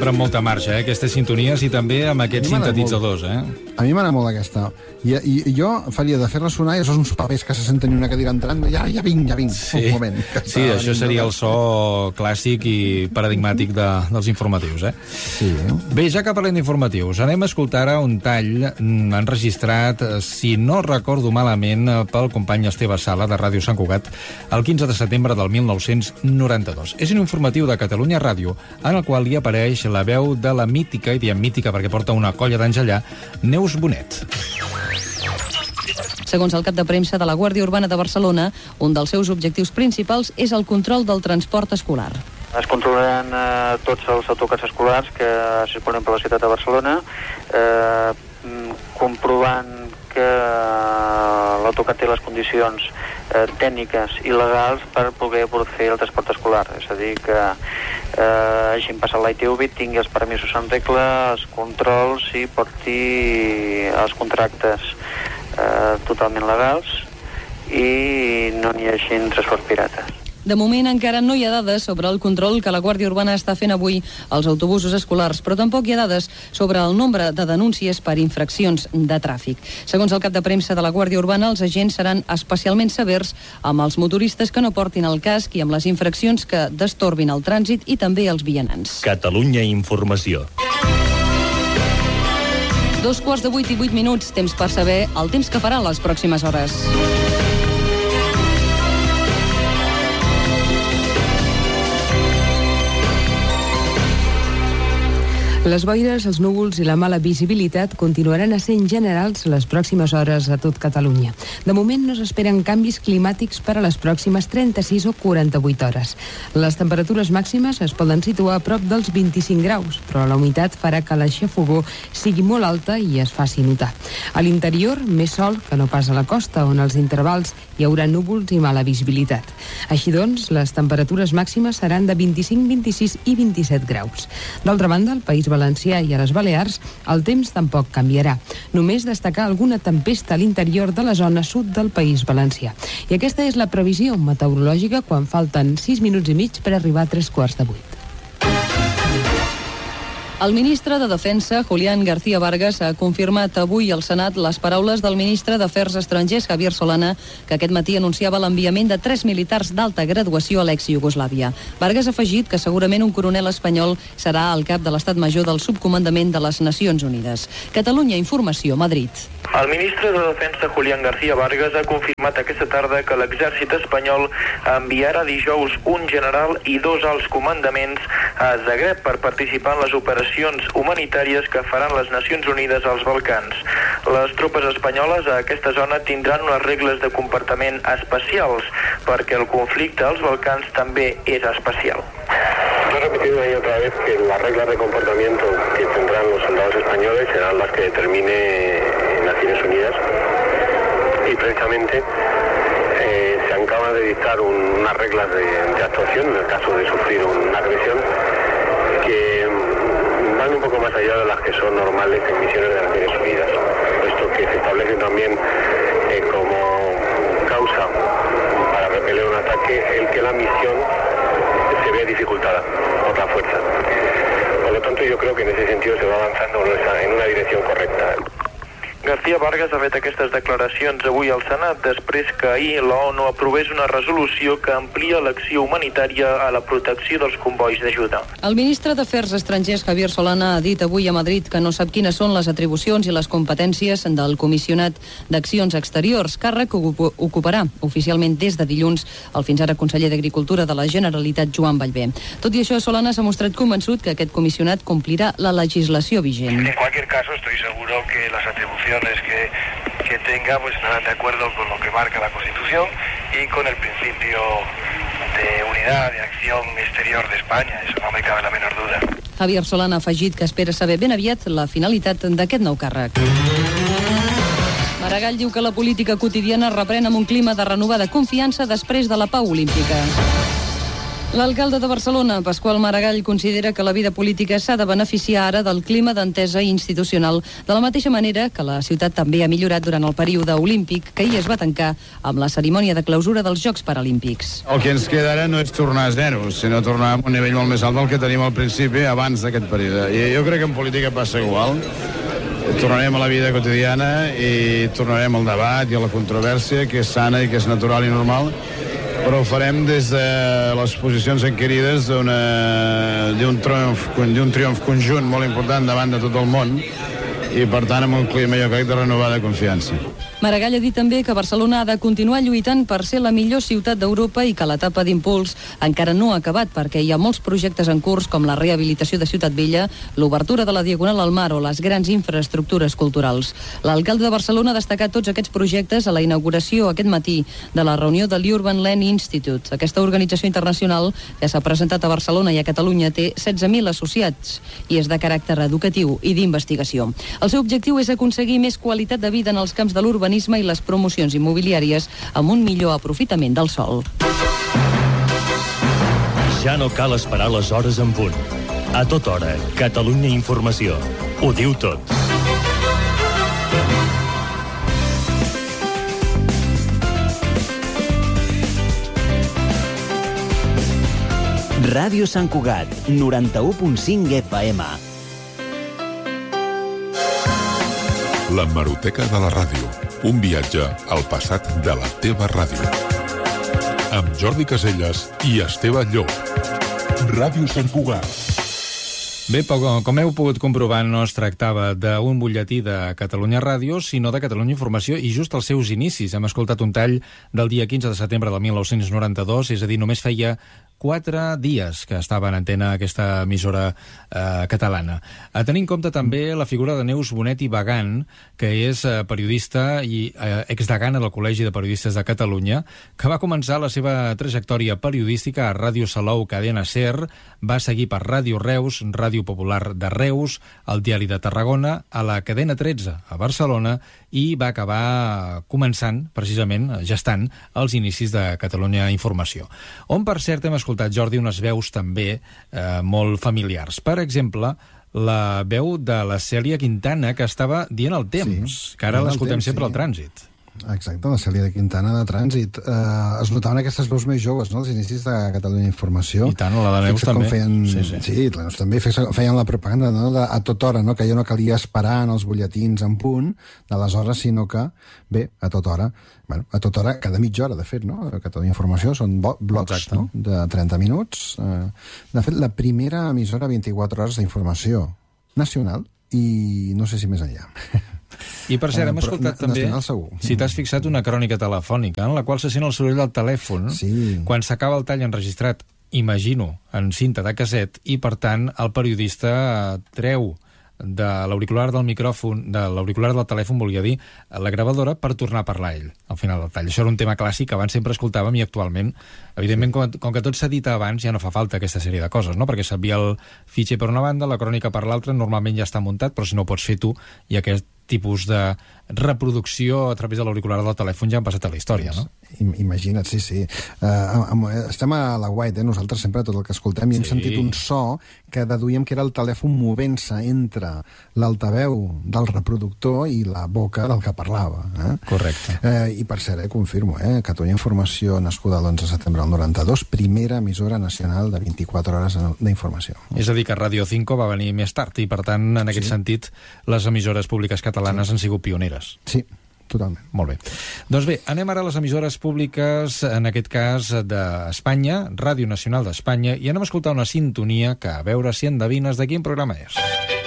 sempre amb molta marxa, aquestes sintonies, i també amb aquests sintetitzadors, A mi m'agrada molt aquesta. I jo faria de fer-la sonar i això uns papers que se senten una cadira entrant, ja vinc, sí. Un moment. Sí, això seria el so clàssic i paradigmàtic dels informatius, Sí. Bé, ja que parlem d'informatius, anem a escoltar ara un tall enregistrat, si no recordo malament, pel company Esteve Sala, de Ràdio Sant Cugat, el 15 de setembre del 1992. És un informatiu de Catalunya Ràdio, en el qual hi apareix la veu de la mítica, i diem mítica perquè porta una colla d'anys allà, Neus Bonet. Segons el cap de premsa de la Guàrdia Urbana de Barcelona, un dels seus objectius principals és el control del transport escolar. Es controlaran tots els autocars escolars que circulen per la ciutat de Barcelona, comprovant que l'autocar té les condicions tècniques i legals per poder fer el transport escolar. És a dir, que hagin passat l'ITV, tingui els permisos en regla, els controls i porti els contractes totalment legals i no n'hi hagi transport pirata. De moment encara no hi ha dades sobre el control que la Guàrdia Urbana està fent avui als autobusos escolars, però tampoc hi ha dades sobre el nombre de denúncies per infraccions de tràfic. Segons el cap de premsa de la Guàrdia Urbana, els agents seran especialment severs amb els motoristes que no portin el casc i amb les infraccions que destorbin el trànsit i també els vianants. Catalunya Informació. 7:08 temps per saber el temps que farà les pròximes hores. Les boires, els núvols i la mala visibilitat continuaran essent generals les pròximes hores a tot Catalunya. De moment no s'esperen canvis climàtics per a les pròximes 36 o 48 hores. Les temperatures màximes es poden situar a prop dels 25 graus, però la humitat farà que la xafogor sigui molt alta i es faci notar. A l'interior, més sol que no pas a la costa, on als intervals hi haurà núvols i mala visibilitat. Així doncs, les temperatures màximes seran de 25, 26 i 27 graus. D'altra banda, al País Valencià i a les Balears, el temps tampoc canviarà. Només destacar alguna tempesta a l'interior de la zona sud del País Valencià. I aquesta és la previsió meteorològica quan falten 6 minuts i mig per arribar a 7:45. El ministre de Defensa, Julián García Vargas, ha confirmat avui al Senat les paraules del ministre d'Afers Estrangers, Javier Solana, que aquest matí anunciava l'enviament de 3 militars d'alta graduació a l'ex-Iugoslàvia. Vargas ha afegit que segurament un coronel espanyol serà el cap de l'Estat Major del Subcomandament de les Nacions Unides. Catalunya Informació, Madrid. El ministre de Defensa, Julián García Vargas, ha confirmat aquesta tarda que l'exèrcit espanyol enviarà dijous un general i 2 alts comandaments a Zagreb per participar en les operacions humanitàries que faran les Nacions Unides als Balcans. Les tropes espanyoles a aquesta zona tindran unes regles de comportament especials, perquè el conflicte als Balcans també és especial. He repetido una y otra vez que las reglas de comportamiento que tendrán los soldados españoles serán las que determine Naciones Unidas y precisamente se acaba de dictar unas reglas de actuación en el caso de sufrir una agresión que van un poco más allá de las que son normales en misiones de Naciones Unidas, puesto que se establece también como causa para repeler un ataque el que la misión se vea dificultada por la fuerza. Por lo tanto, yo creo que en ese sentido se va avanzando en una dirección correcta. García Vargas ha fet aquestes declaracions avui al Senat després que ahir l'ONU aprovés una resolució que amplia l'acció humanitària a la protecció dels convois d'ajuda. El ministre d'Afers Estrangers, Javier Solana, ha dit avui a Madrid que no sap quines són les atribucions i les competències del comissionat d'Accions Exteriors, càrrec que ocuparà oficialment des de dilluns el fins ara conseller d'Agricultura de la Generalitat, Joan Ballbé. Tot i això, Solana s'ha mostrat convençut que aquest comissionat complirà la legislació vigent. En cualquier caso, estoy seguro que las atribuciones que tenga pues estarán de acuerdo con lo que marca la Constitución y con el principio de unidad, de acción exterior de España, eso no me cabe la menor duda. Javier Solana ha afegit que espera saber ben aviat la finalitat d'aquest nou càrrec. Maragall diu que la política quotidiana reprèn amb un clima de renovada confiança després de la pau olímpica. L'alcalde de Barcelona, Pasqual Maragall, considera que la vida política s'ha de beneficiar ara del clima d'entesa institucional, de la mateixa manera que la ciutat també ha millorat durant el període olímpic que ahir es va tancar amb la cerimònia de clausura dels Jocs Paralímpics. El que ens queda ara no és tornar a zero, sinó tornar a un nivell molt més alt del que tenim al principi abans d'aquest període. I jo crec que en política passa igual. Tornarem a la vida quotidiana i tornarem al debat i a la controvèrsia, que és sana i que és natural i normal, però ho farem des de les posicions adquirides d'un triomf conjunt molt important davant de tot el món i, per tant, amb un clima, jo crec, de renovada confiança. Maragall ha dit també que Barcelona ha de continuar lluitant per ser la millor ciutat d'Europa i que l'etapa d'impuls encara no ha acabat perquè hi ha molts projectes en curs com la rehabilitació de Ciutat Vella, l'obertura de la Diagonal al Mar o les grans infraestructures culturals. L'alcalde de Barcelona ha destacat tots aquests projectes a la inauguració aquest matí de la reunió de l'Urban Land Institute. Aquesta organització internacional que s'ha presentat a Barcelona i a Catalunya té 16.000 associats i és de caràcter educatiu i d'investigació. El seu objectiu és aconseguir més qualitat de vida en els camps de l'urbanisme i les promocions immobiliàries amb un millor aprofitament del sòl. Ja no cal esperar les hores en punt. A tota hora, Catalunya Informació. Ho diu tot. Ràdio Sant Cugat, 91.5 FM. La Hemeroteca de la Ràdio. Un viatge al passat de la teva ràdio. Amb Jordi Caselles i Esteve Llop. Ràdio Sant Cugat. Bé, com heu pogut comprovar, no es tractava d'un butlletí de Catalunya Ràdio, sinó de Catalunya Informació i just als seus inicis. Hem escoltat un tall del dia 15 de setembre del 1992, és a dir, només feia 4 dies que estava en antena aquesta emissora catalana. A tenir en compte també la figura de Neus Bonet i Bagant, que és periodista i exdegana del Col·legi de Periodistes de Catalunya, que va començar la seva trajectòria periodística a Ràdio Salou, Cadena Ser, va seguir per Ràdio Reus, Ràdio Popular de Reus, el Diari de Tarragona, a la Cadena 13 a Barcelona i va acabar començant, precisament, gestant els inicis de Catalunya Informació. On, per cert, hem escoltat, Jordi, unes veus també molt familiars. Per exemple, la veu de la Cèlia Quintana, que estava dient el temps, que ara l'escoltem sempre al Trànsit. Exacte, la Cèlia de Quintana de Trànsit. Es notaven aquestes veus més joves, no?, als inicis de Catalunya Informació. I tant, la de Neus també. Sí, la Neus també feien la propaganda, no?, a tota hora, no?, que ja no calia esperar en els butlletins en punt de les hores, sinó que, bé, a tota hora, a tota hora, cada mitja hora, de fet, no?, Catalunya Informació són blocs, no?, de 30 minuts. De fet, la primera emissora 24 hores d'informació nacional i no sé si més enllà. I per cert, hem escoltat també, si t'has fixat, una crònica telefònica en la qual se sent el soroll del telèfon quan s'acaba el tall enregistrat, imagino, en cinta de casset, i per tant el periodista treu de l'auricular del micròfon, de l'auricular del telèfon, volia dir, la gravadora, per tornar a parlar ell al final del tall. Això era un tema clàssic que abans sempre escoltàvem i actualment, evidentment, com que tot s'edita abans, ja no fa falta aquesta sèrie de coses, no?, perquè s'envia el fitxer per una banda, la crònica per l'altra, normalment ja està muntat, però si no ho pots fer tu, i aquest tipus de reproducció a través de l'auricular del telèfon ja han passat a la història, no? Imagina't, sí. Estem a la White, nosaltres sempre, tot el que escoltem, i hem sentit un so que deduïem que era el telèfon movent-se entre l'altaveu del reproductor i la boca del que parlava. Correcte. I per cert, confirmo, Catalunya Informació, nascuda l'11 de setembre del 92, primera emissora nacional de 24 hores d'informació. És a dir, que Radio 5 va venir més tard i, per tant, en aquest sentit, les emissores públiques catalanes han sigut pioneres. Sí, totalment. Molt bé. Doncs bé, anem ara a les emissores públiques, en aquest cas d'Espanya, Ràdio Nacional d'Espanya, i anem a escoltar una sintonia que a veure si endevines de quin programa és.